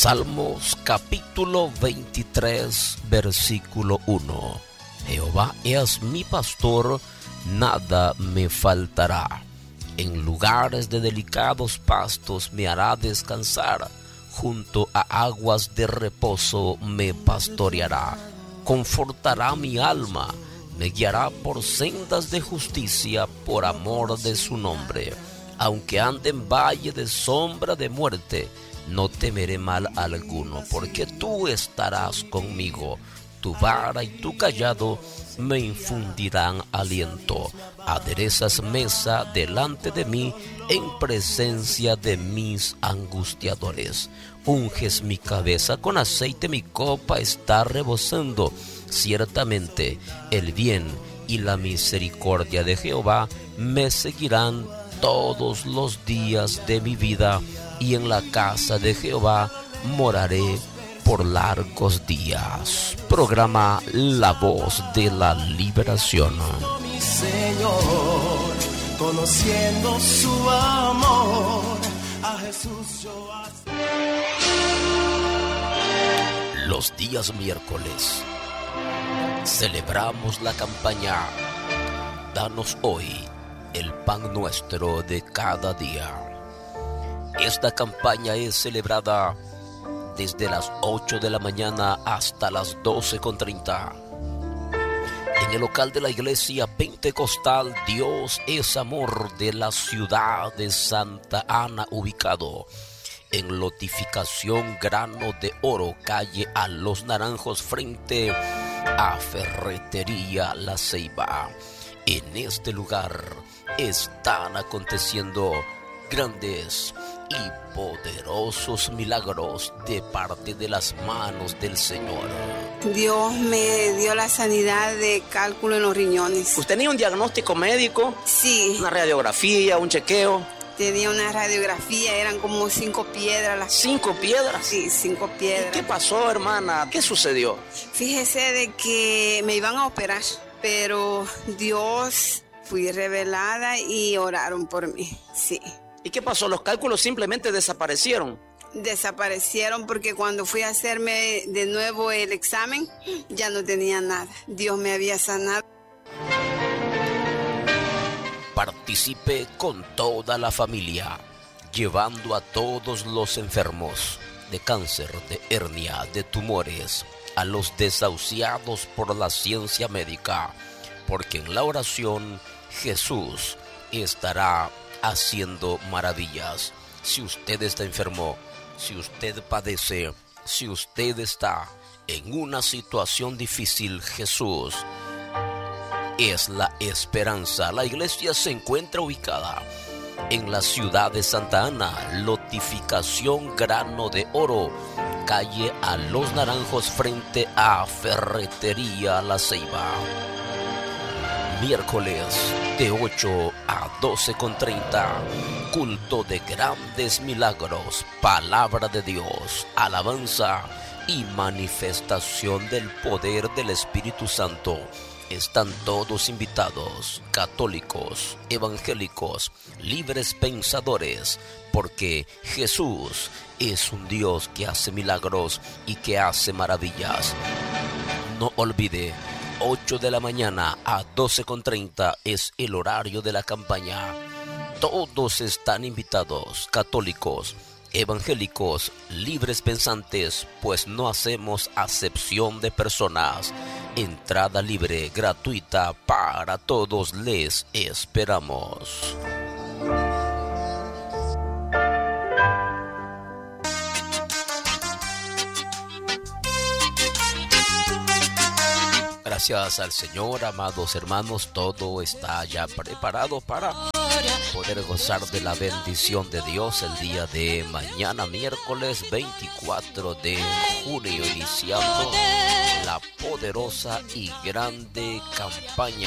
Salmos capítulo 23, versículo 1. Jehová es mi pastor, nada me faltará. En lugares de delicados pastos me hará descansar. Junto a aguas de reposo me pastoreará. Confortará mi alma, me guiará por sendas de justicia por amor de su nombre. Aunque ande en valle de sombra de muerte, no temeré mal alguno, porque tú estarás conmigo. Tu vara y tu cayado me infundirán aliento. Aderezas mesa delante de mí en presencia de mis angustiadores. Unges mi cabeza con aceite, mi copa está rebosando. Ciertamente el bien y la misericordia de Jehová me seguirán todos los días de mi vida, y en la casa de Jehová moraré por largos días. Programa La Voz de la Liberación. Mi Señor, conociendo su amor, a Jesús yo Los días miércoles celebramos la campaña Danos hoy el pan nuestro de cada día. Esta campaña es celebrada desde las 8 de la mañana hasta las 12:30. En el local de la iglesia pentecostal Dios es Amor de la ciudad de Santa Ana, ubicado en Lotificación Grano de Oro, calle A Los Naranjos, frente a Ferretería La Ceiba. En este lugar están aconteciendo grandes y poderosos milagros de parte de las manos del Señor. Dios me dio la sanidad de cálculo en los riñones. ¿Usted tenía un diagnóstico médico? Sí. ¿Una radiografía, un chequeo? Tenía una radiografía, eran como 5 piedras. ¿5 piedras? Sí, 5 piedras. ¿Qué pasó, hermana? ¿Qué sucedió? Fíjese de que me iban a operar, pero Dios fui revelada y oraron por mí, sí. ¿Y qué pasó? ¿Los cálculos simplemente desaparecieron? Desaparecieron porque cuando fui a hacerme de nuevo el examen, ya no tenía nada. Dios me había sanado. Participe con toda la familia, llevando a todos los enfermos de cáncer, de hernia, de tumores, a los desahuciados por la ciencia médica, porque en la oración Jesús estará haciendo maravillas. Si usted está enfermo, si usted padece, si usted está en una situación difícil, Jesús es la esperanza. La iglesia se encuentra ubicada en la ciudad de Santa Ana, Lotificación Grano de Oro, calle A Los Naranjos, frente a Ferretería La Ceiba. Miércoles de 8 a 12:30, culto de grandes milagros, palabra de Dios, alabanza y manifestación del poder del Espíritu Santo. Están todos invitados, católicos, evangélicos, libres pensadores, porque Jesús es un Dios que hace milagros y que hace maravillas. No olvide, 8 de la mañana a 12:30 es el horario de la campaña. Todos están invitados, católicos, evangélicos, libres pensantes, pues no hacemos acepción de personas. Entrada libre, gratuita para todos, les esperamos. Gracias al Señor, amados hermanos, todo está ya preparado para poder gozar de la bendición de Dios el día de mañana, miércoles 24 de junio, iniciando la poderosa y grande campaña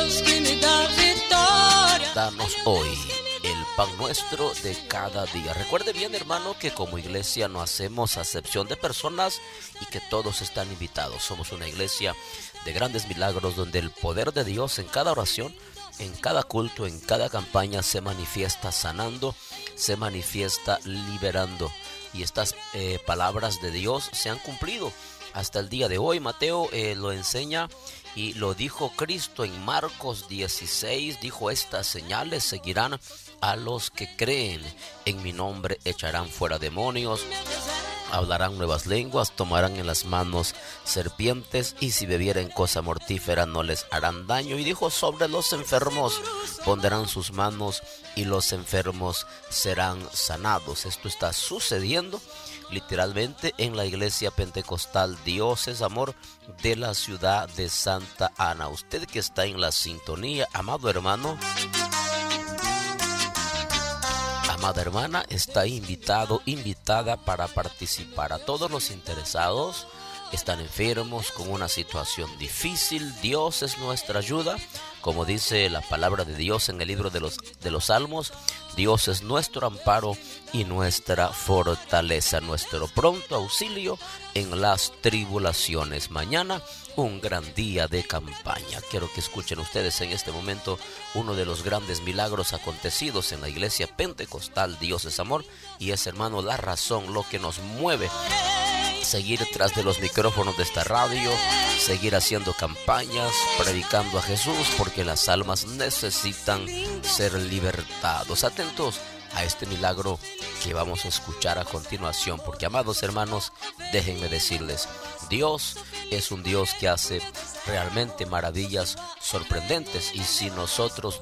Danos hoy el pan nuestro de cada día. Recuerde bien, hermano, que como iglesia no hacemos acepción de personas y que todos están invitados. Somos una iglesia de grandes milagros donde el poder de Dios en cada oración, en cada culto, en cada campaña se manifiesta sanando, se manifiesta liberando. y estas palabras de Dios se han cumplido hasta el día de hoy. Mateo lo enseña y lo dijo Cristo en Marcos 16, dijo: estas señales seguirán a los que creen, en mi nombre echarán fuera demonios, hablarán nuevas lenguas, tomarán en las manos serpientes, y si bebieren cosa mortífera no les harán daño. Y dijo: sobre los enfermos pondrán sus manos y los enfermos serán sanados. Esto está sucediendo literalmente en la iglesia pentecostal Dios es Amor de la ciudad de Santa Ana. Usted que está en la sintonía, amado hermano, amada hermana, está invitado, invitada para participar. A todos los interesados, están enfermos, con una situación difícil, Dios es nuestra ayuda. Como dice la palabra de Dios en el libro de los Salmos, Dios es nuestro amparo y nuestra fortaleza, nuestro pronto auxilio en las tribulaciones. Mañana, un gran día de campaña. Quiero que escuchen ustedes en este momento uno de los grandes milagros acontecidos en la iglesia pentecostal Dios es Amor, y es, hermano, la razón, lo que nos mueve seguir tras de los micrófonos de esta radio, seguir haciendo campañas, predicando a Jesús, porque las almas necesitan ser libertados. Atentos a este milagro que vamos a escuchar a continuación, porque, amados hermanos, déjenme decirles, Dios es un Dios que hace realmente maravillas sorprendentes, y si nosotros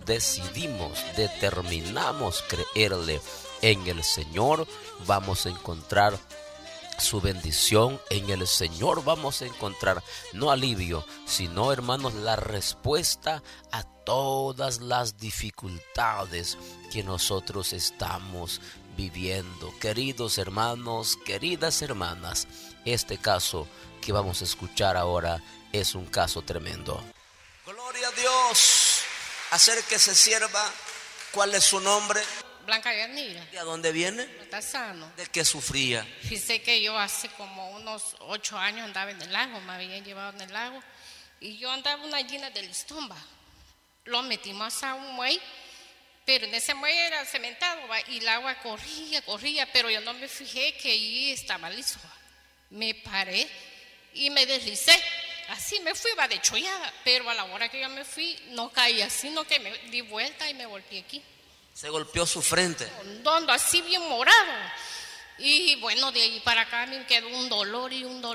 determinamos creerle en el Señor, vamos a encontrar su bendición. En el Señor vamos a encontrar no alivio, sino, hermanos, la respuesta a todas las dificultades que nosotros estamos viviendo. Queridos hermanos, queridas hermanas, este caso que vamos a escuchar ahora es un caso tremendo. Gloria a Dios. Acérquese, sierva. ¿Cuál es su nombre? Blanca Yanira. ¿Y a dónde viene? Está sano. ¿De qué sufría? Fíjese que yo hace como unos 8 años andaba en el lago, me habían llevado en el lago, y yo andaba una llena del estómago. Lo metimos a un muelle, pero en ese muelle era cementado, y el agua corría, pero yo no me fijé que allí estaba liso. Me paré y me deslicé. Así me fui, de chollada, pero a la hora que yo me fui no caí así, sino que me di vuelta y me volteé aquí. Se golpeó su frente. Hondo, así bien morado. Y bueno, de ahí para acá me quedó un dolor,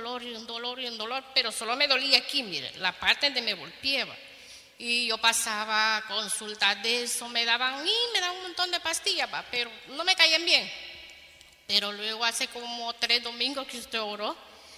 pero solo me dolía aquí, mire, la parte donde me golpeaba. Y yo pasaba a consultas de eso, me daban un montón de pastillas, pero no me caían bien. Pero luego hace como 3 domingos que usted oró,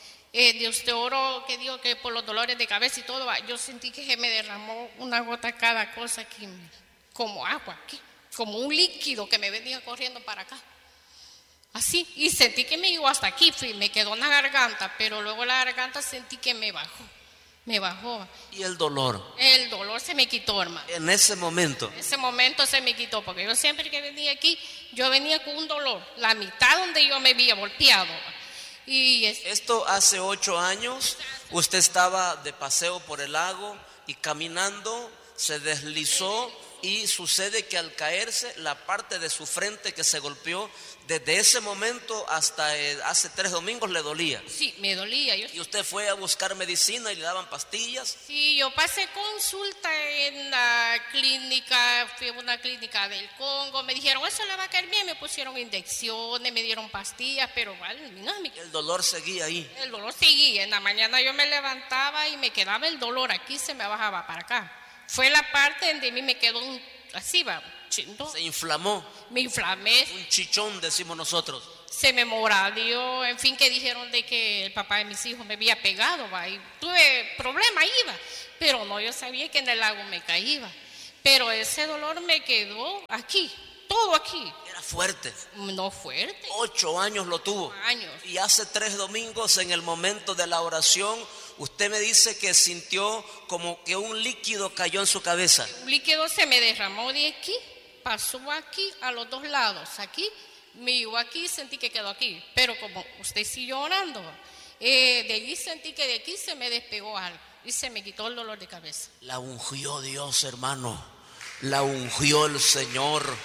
que digo que por los dolores de cabeza y todo, yo sentí que se me derramó una gota cada cosa aquí, mire, como agua aquí, como un líquido que me venía corriendo para acá. Así, y sentí que me llegó hasta aquí, me quedó en la garganta, pero luego la garganta sentí que me bajó. ¿Y el dolor? El dolor se me quitó, hermano. En ese momento. En ese momento se me quitó, porque yo siempre que venía aquí, yo venía con un dolor, la mitad donde yo me había golpeado. Y esto hace 8 años, usted estaba de paseo por el lago y caminando se deslizó, y sucede que al caerse, la parte de su frente que se golpeó, desde ese momento hasta hace 3 domingos le dolía. Sí, me dolía. ¿Y usted fue a buscar medicina y le daban pastillas? Sí, yo pasé consulta en la clínica, fui a una clínica del Congo, me dijeron, eso le va a caer bien, me pusieron inyecciones, me dieron pastillas, pero vale, no, el dolor seguía ahí. El dolor seguía, en la mañana yo me levantaba y me quedaba el dolor, aquí se me bajaba para acá. Fue la parte donde a mí me quedó así, se inflamó. Me inflamé. Un chichón, decimos nosotros. Se me moradió, en fin, que dijeron de que el papá de mis hijos me había pegado, y tuve problemas, pero no, yo sabía que en el lago me caía. Pero ese dolor me quedó aquí, todo aquí. Era fuerte. No fuerte. 8 años lo tuvo. Años. Y hace 3 domingos, en el momento de la oración, usted me dice que sintió como que un líquido cayó en su cabeza. Un líquido se me derramó de aquí, pasó aquí a los 2 lados. Aquí, me iba aquí, sentí que quedó aquí. Pero como usted siguió orando, de allí sentí que de aquí se me despegó algo y se me quitó el dolor de cabeza. La ungió Dios, hermano. La ungió el Señor.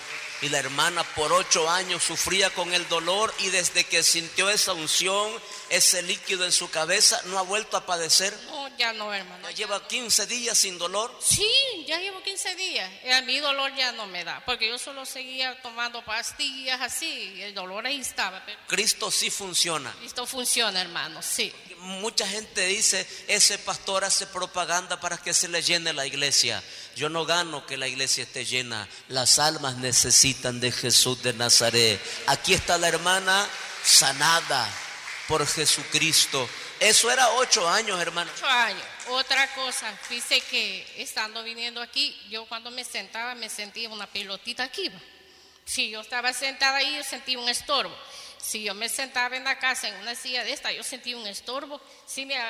Y la hermana por 8 años sufría con el dolor, y desde que sintió esa unción, ese líquido en su cabeza, no ha vuelto a padecer. No, ya no, hermano. Ya lleva 15 días sin dolor. Sí, ya llevo 15 días. A mí dolor ya no me da, porque yo solo seguía tomando pastillas así, el dolor ahí estaba. Pero Cristo sí funciona. esto funciona, hermano, sí. Mucha gente dice, ese pastor hace propaganda para que se le llene la iglesia. Yo no gano que la iglesia esté llena. Las almas necesitan de Jesús de Nazaret. Aquí está la hermana sanada por Jesucristo. Eso era 8 años, hermano. 8 años. Otra cosa, dice que estando viniendo aquí, yo cuando me sentaba me sentía una pelotita aquí. Si yo estaba sentada ahí, yo sentía un estorbo. Si yo me sentaba en la casa en una silla de esta, yo sentía un estorbo. Si me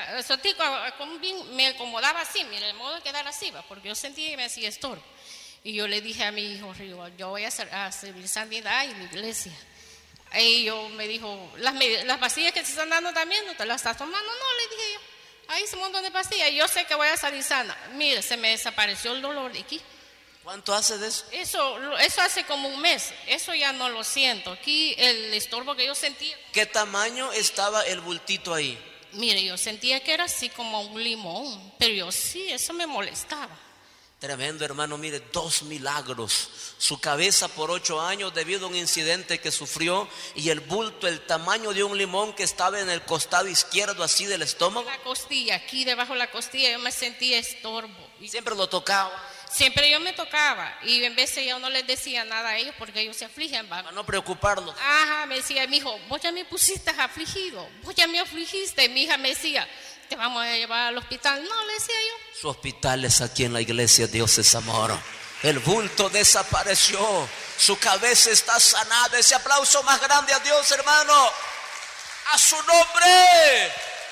acomodaba así, mira, de modo de quedar así, porque yo sentía que me hacía estorbo. Y yo le dije a mi hijo, yo voy a servir sanidad en la iglesia. Y yo me dijo, las pastillas que te están dando también, ¿no te las estás tomando? No, le dije yo, ahí es un montón de pastillas, yo sé que voy a salir sana. Mire, se me desapareció el dolor de aquí. ¿Cuánto hace de eso? Eso hace como un mes, eso ya no lo siento. Aquí el estorbo que yo sentía. ¿Qué tamaño estaba el bultito ahí? Mire, yo sentía que era así como un limón, pero yo sí, eso me molestaba. Tremendo, hermano, mire, 2 milagros. Su cabeza por 8 años debido a un incidente que sufrió, y el bulto, el tamaño de un limón que estaba en el costado izquierdo así del estómago. La costilla, aquí debajo de la costilla yo me sentía estorbo. Y siempre lo tocaba. Siempre yo me tocaba, y en vez de yo no les decía nada a ellos porque ellos se afligen. Para no preocuparlos. Ajá, me decía mi hijo, vos ya me pusiste afligido, vos ya me afligiste. Mi hija me decía, te vamos a llevar al hospital. No, le decía yo. Su hospital es aquí en la iglesia, Dios es amor. El bulto desapareció, su cabeza está sanada. Ese aplauso más grande a Dios, hermano. A su nombre.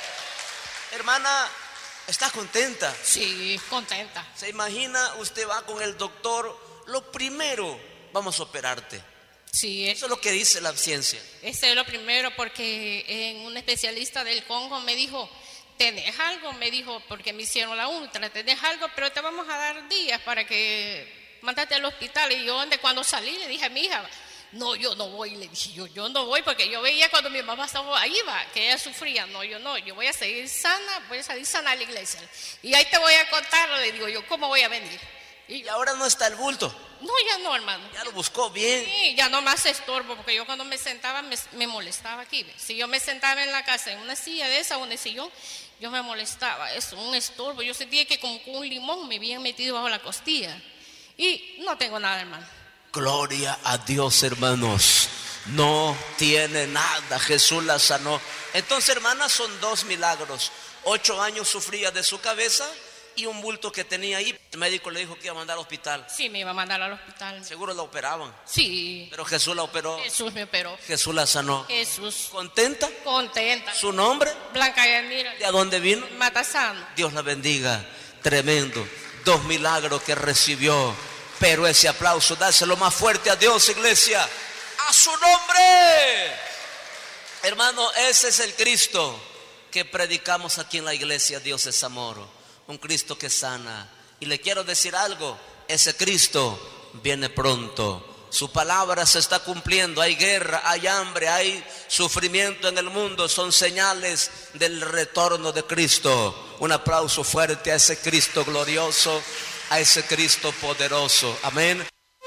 Hermana, ¿está contenta? Sí, contenta. ¿Se imagina? Usted va con el doctor, lo primero, vamos a operarte. Sí, eso es lo que dice la ciencia. Eso es lo primero, porque un especialista del Congo me dijo, ¿tenés algo? Me dijo, porque me hicieron la ultra, ¿tenés algo? Pero te vamos a dar días para que mandate al hospital. Y yo, cuando salí, le dije a mi hija, no, yo no voy. Le dije, yo no voy, porque yo veía cuando mi mamá estaba ahí, que ella sufría. No, yo voy a seguir sana, voy a salir sana a la iglesia. Y ahí te voy a contar, le digo yo, ¿cómo voy a venir? Y ahora no está el bulto. No, ya no, hermano. Ya lo buscó bien. Sí, ya no más estorbo, porque yo cuando me sentaba me molestaba aquí. Si yo me sentaba en la casa en una silla de esa o en el sillón, yo me molestaba, eso, un estorbo. Yo sentía que como con un limón me habían metido bajo la costilla. Y no tengo nada, hermano. Gloria a Dios, hermanos. No tiene nada, Jesús la sanó. Entonces, hermanas, son 2 milagros. 8 años sufría de su cabeza y un bulto que tenía ahí. El médico le dijo que iba a mandar al hospital. Sí, me iba a mandar al hospital. Seguro la operaban. Sí. Pero Jesús la operó. Jesús me operó. Jesús la sanó. Jesús. ¿Contenta? Contenta. ¿Su nombre? Blanca Yanira. ¿De dónde vino? Matasano. Dios la bendiga. Tremendo. 2 milagros que recibió. Pero ese aplauso, dáselo más fuerte a Dios, iglesia. ¡A su nombre! Hermano, ese es el Cristo que predicamos aquí en la iglesia. Dios es amor. Un Cristo que sana. Y le quiero decir algo, ese Cristo viene pronto. Su palabra se está cumpliendo. Hay guerra, hay hambre, hay sufrimiento en el mundo. Son señales del retorno de Cristo. Un aplauso fuerte a ese Cristo glorioso, a ese Cristo poderoso. Amén.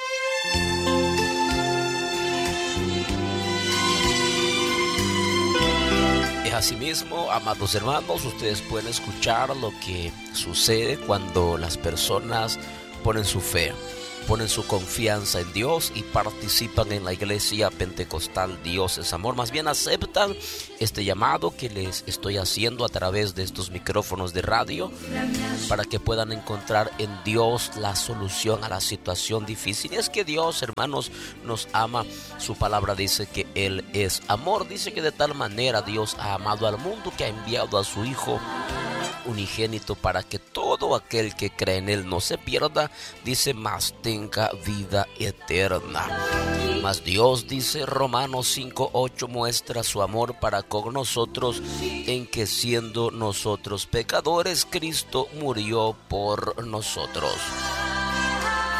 Asimismo, amados hermanos, ustedes pueden escuchar lo que sucede cuando las personas ponen su fe, ponen su confianza en Dios y participan en la iglesia pentecostal Dios es amor. Más bien aceptan este llamado que les estoy haciendo a través de estos micrófonos de radio para que puedan encontrar en Dios la solución a la situación difícil. Y es que Dios, hermanos, nos ama. Su palabra dice que Él es amor. Dice que de tal manera Dios ha amado al mundo que ha enviado a su Hijo unigénito para que todo aquel que cree en Él no se pierda, dice, mas tenga vida eterna. Mas Dios, dice Romanos 5:8, muestra su amor para con nosotros en que siendo nosotros pecadores, Cristo murió por nosotros.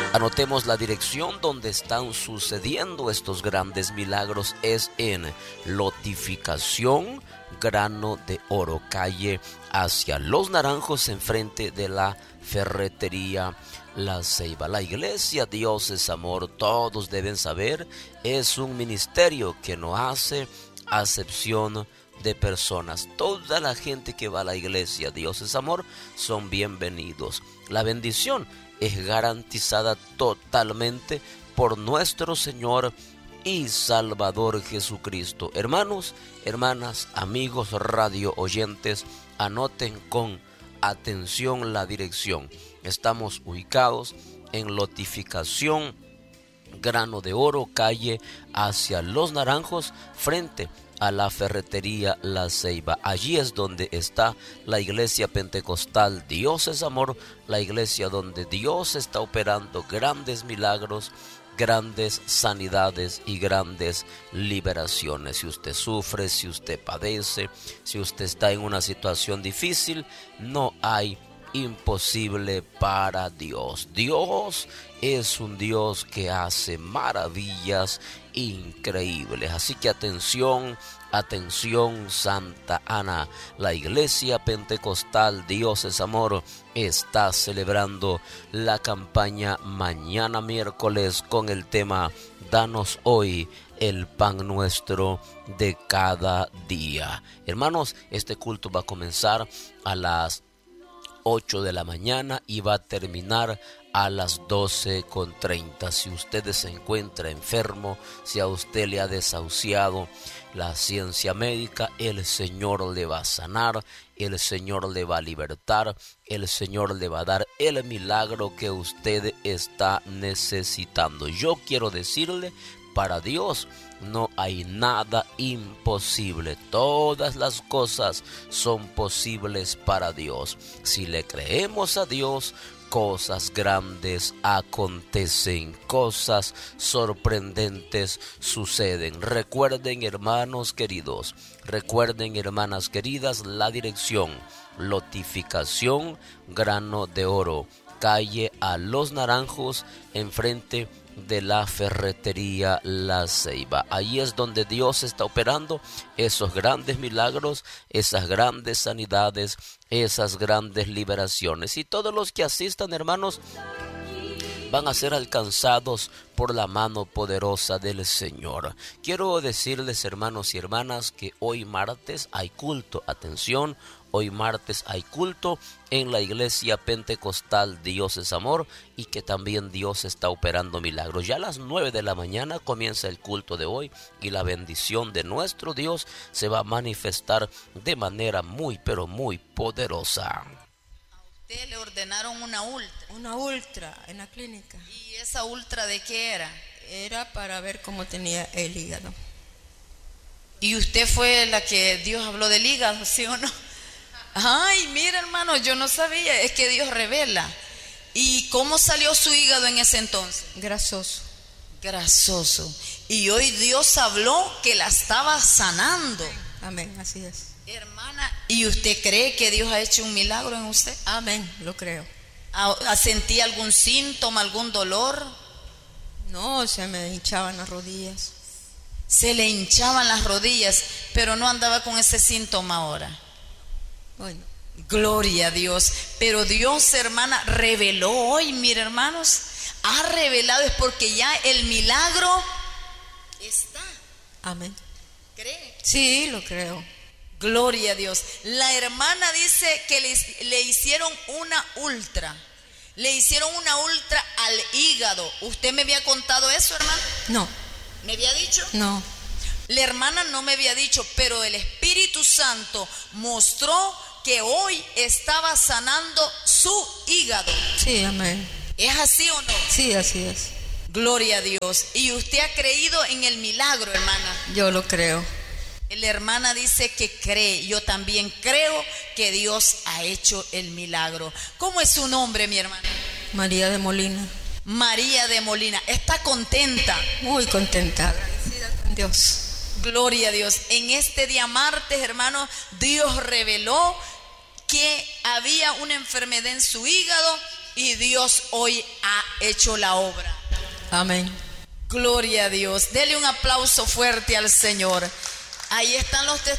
Anotemos la dirección donde están sucediendo estos grandes milagros. Es en Lotificación, Grano de Oro, calle hacia Los Naranjos, enfrente de la ferretería La Ceiba. La iglesia Dios es Amor, todos deben saber, es un ministerio que no hace acepción de personas. Toda la gente que va a la iglesia Dios es Amor son bienvenidos. La bendición es garantizada totalmente por nuestro Señor y Salvador Jesucristo. Hermanos, hermanas, amigos radio oyentes, anoten con atención la dirección. Estamos ubicados en Lotificación, Grano de Oro, calle hacia Los Naranjos, frente a la ferretería La Ceiba. Allí es donde está la iglesia pentecostal Dios es Amor, la iglesia donde Dios está operando grandes milagros, grandes sanidades y grandes liberaciones. Si usted sufre, si usted padece, si usted está en una situación difícil, no hay imposible para Dios. Dios es un Dios que hace maravillas increíbles. Así que atención, atención, Santa Ana. La iglesia pentecostal Dios es Amor está celebrando la campaña mañana miércoles con el tema Danos hoy el pan nuestro de cada día. Hermanos, este culto va a comenzar a las 8 de la mañana y va a terminar a las 12:30. Si usted se encuentra enfermo, si a usted le ha desahuciado la ciencia médica, el Señor le va a sanar, el Señor le va a libertar, el Señor le va a dar el milagro que usted está necesitando. Yo quiero decirle, para Dios no hay nada imposible. Todas las cosas son posibles para Dios. Si le creemos a Dios, cosas grandes acontecen, cosas sorprendentes suceden. Recuerden, hermanos queridos, recuerden, hermanas queridas, la dirección: Lotificación, Grano de Oro, calle a Los Naranjos, enfrente de la ferretería La Ceiba. Ahí es donde Dios está operando esos grandes milagros, esas grandes sanidades, esas grandes liberaciones. Y todos los que asistan, hermanos, van a ser alcanzados por la mano poderosa del Señor. Quiero decirles, hermanos y hermanas, que hoy martes hay culto. Atención, hoy martes hay culto en la iglesia pentecostal Dios es Amor, y que también Dios está operando milagros. Ya a las 9 de la mañana comienza el culto de hoy y la bendición de nuestro Dios se va a manifestar de manera muy, pero muy poderosa. Usted le ordenaron una ultra en la clínica. ¿Y esa ultra de qué era? Era para ver cómo tenía el hígado. ¿Y usted fue la que Dios habló del hígado, sí o no? Ay, mira, hermano, yo no sabía, es que Dios revela. ¿Y cómo salió su hígado en ese entonces? Grasoso. Grasoso. Y hoy Dios habló que la estaba sanando. Amén, así es. Hermana, ¿y usted cree que Dios ha hecho un milagro en usted? Amén, lo creo. ¿Sentía algún síntoma, algún dolor? No, se me hinchaban las rodillas. Se le hinchaban las rodillas, pero no andaba con ese síntoma ahora. Bueno. Gloria a Dios. Pero Dios, hermana, reveló hoy, mire, hermanos, ha revelado, es porque ya el milagro está. Amén. ¿Cree? Sí, lo creo. Gloria a Dios. La hermana dice que le hicieron una ultra. Le hicieron una ultra al hígado. ¿Usted me había contado eso, hermana? No. ¿Me había dicho? No. La hermana no me había dicho, pero el Espíritu Santo mostró que hoy estaba sanando su hígado. Sí, amén. ¿Es así o no? Sí, así es. Gloria a Dios. ¿Y usted ha creído en el milagro, hermana? Yo lo creo. La hermana dice que cree. Yo también creo que Dios ha hecho el milagro. ¿Cómo es su nombre, mi hermana? María de Molina. María de Molina. ¿Está contenta? Muy contenta. Agradecida con Dios. Gloria a Dios. En este día martes, hermano, Dios reveló que había una enfermedad en su hígado y Dios hoy ha hecho la obra. Amén. Gloria a Dios. Dele un aplauso fuerte al Señor. Ahí están los testimonios.